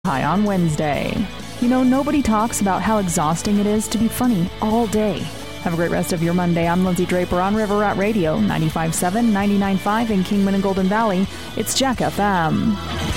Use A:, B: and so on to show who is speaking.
A: High on Wednesday. You know, nobody talks about how exhausting it is to be funny all day. Have a great rest of your Monday. I'm Lindsay Draper on River Rat Radio, 95.7, 99.5 in Kingman and Golden Valley. It's Jack FM.